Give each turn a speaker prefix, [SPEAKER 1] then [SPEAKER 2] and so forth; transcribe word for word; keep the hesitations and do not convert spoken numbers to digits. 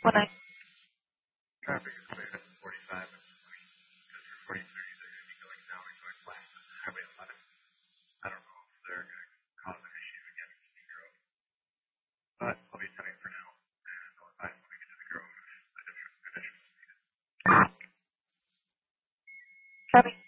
[SPEAKER 1] When I
[SPEAKER 2] Traffic is clear at forty-five and twenty. Because for forty thirty, they're going to be going now and going left. Highway eleven. I don't know if they're going to cause an issue again in the Grove. But I'll be turning for now. And I'll advise moving into the Grove if additional additional needed.
[SPEAKER 1] Copy.